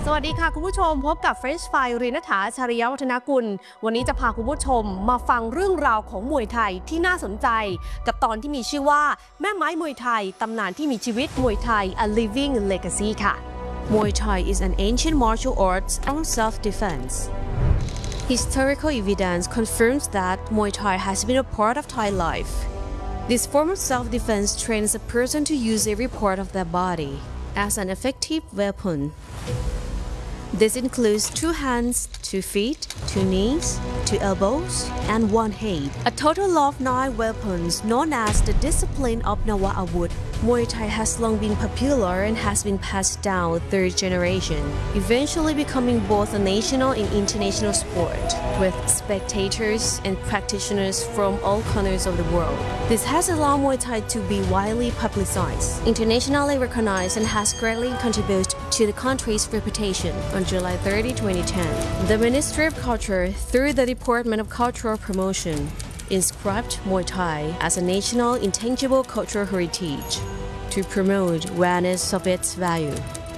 สวัสดีค่ะคุณผู้ชมพบกับ French Fry รีณฐา ชริยวัฒนกุลวันนี้จะพาคุณผู้ชมมาฟังเรื่องราวของมวยไทยที่น่าสนใจกับตอนที่มีชื่อว่าแม่ไม้มวยไทยตำนานที่มีชีวิตมวยไทย A Living Legacy ค่ะ Muay Thai is an ancient martial arts on self-defense. Historical evidence confirms that Muay Thai has been a part of Thai life. This form of self-defense trains a person to use every part of their body as an effective weapon. This includes 2 hands, 2 feet, 2 knees, 2 elbows, and 1 head. A total of 9 weapons known as the discipline of Nawa Awud. Muay Thai has long been popular and has been passed down through generation, eventually becoming both a national and international sport, with spectators and practitioners from all corners of the world. This has allowed Muay Thai to be widely publicized, internationally recognized, and has greatly contributed to the country's reputation. On July 30, 2010, the Ministry of Culture, through the Department of Cultural Promotion, inscribed Muay Thai as a national intangible cultural heritage to promote awareness of its value.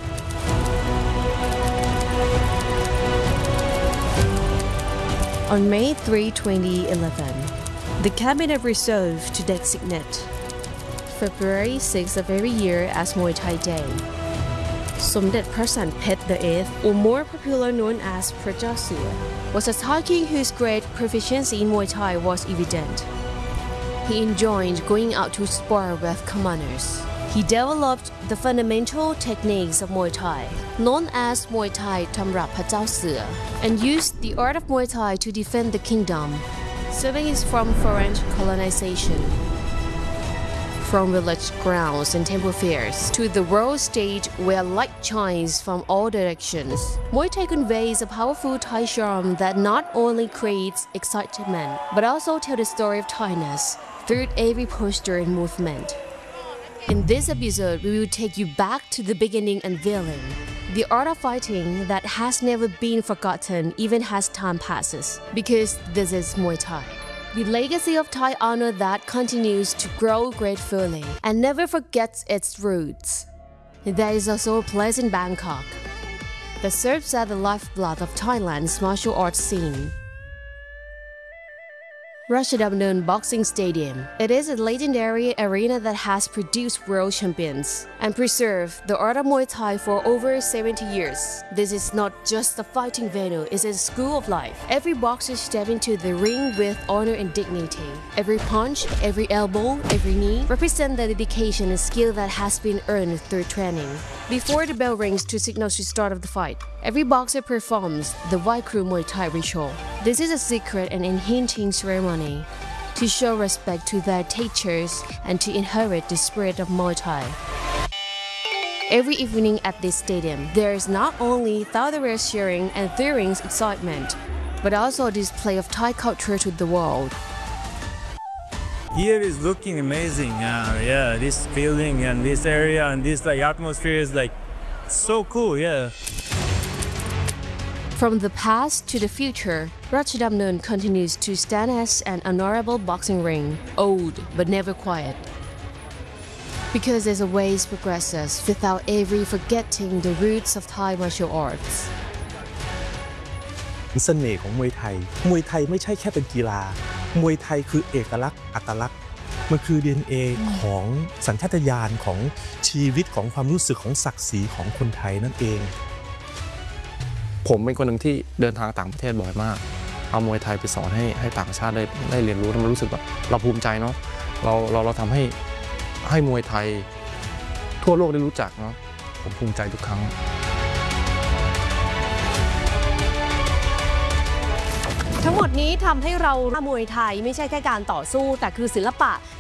On May 3, 2011, the Cabinet resolved to designate February 6 of every year as Muay Thai Day. Somdet Prasan Phet the Eighth, or more popular known as Prajau Sua, was a Thai king whose great proficiency in Muay Thai was evident. He enjoyed going out to spar with commoners. He developed the fundamental techniques of Muay Thai, known as Muay Thai Tamrap Prajau Sua, and used the art of Muay Thai to defend the kingdom, saving it from foreign colonization. From village grounds and temple fairs to the world stage where light shines from all directions, Muay Thai conveys a powerful Thai charm that not only creates excitement but also tells the story of Thainess through every posture and movement. In this episode, we will take you back to the beginning unveiling the art of fighting that has never been forgotten even as time passes, because this is Muay Thai. The legacy of Thai honor that continues to grow gratefully and never forgets its roots. There is also a place in Bangkok that serves as the lifeblood of Thailand's martial arts scene. Ratchadamnern Boxing Stadium. It is a legendary arena that has produced world champions and preserved the art of Muay Thai for over 70 years. This is not just a fighting venue, it is a school of life. Every boxer steps into the ring with honor and dignity. Every punch, every elbow, every knee represent the dedication and skill that has been earned through training. Before the bell rings to signal the start of the fight, every boxer performs the Vai Kru Muay Thai ritual. This is a secret and unhinging ceremony to show respect to their teachers and to inherit the spirit of Muay Thai. Every evening at this stadium, there is not only thunderous cheering and thrilling excitement, but also a display of Thai culture to the world. Here is looking amazing. Yeah, this building and this area and this atmosphere is so cool. Yeah. From the past to the future, Ratchadamnern continues to stand as an honorable boxing ring, old but never quiet. Because as always progresses without ever forgetting the roots of Thai martial arts. เสน่ห์ของมวยไทยไม่ใช่แค่เป็นกีฬามวยไทยคือเอกลักษณ์อัตลักษณ์มันคือ DNA ของสัญชาตญาณของชีวิตของความรู้สึกของศักดิ์ศรีของคนไทยนั่นเองผมเป็นคนหนึ่งที่เดินทางต่างประเทศบ่อยมากเอามวยไทยไปสอนให้ต่างชาติได้เรียนรู้แล้วมันรู้สึกแบบเราภูมิใจเนาะเราทำให้มวยไทยทั่วโลกได้รู้จักเนาะผมภูมิใจทุกครั้งทั้งหมดนี้ทำให้เรามวยไทยไม่ใช่แค่การต่อสู้แต่คือศิลปะ